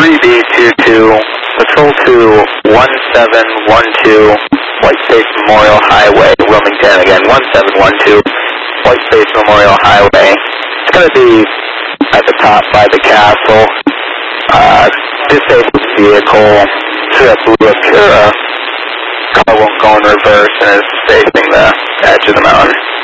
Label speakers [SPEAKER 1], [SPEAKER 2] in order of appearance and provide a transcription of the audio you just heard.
[SPEAKER 1] 3B22, patrol to 1712, White Space Memorial Highway, Wilmington. Again, 1712, White Space Memorial Highway. It's going to be at the top by the castle. Disabled vehicle to that blue Acura. Car won't go in reverse and is facing the edge of the mountain.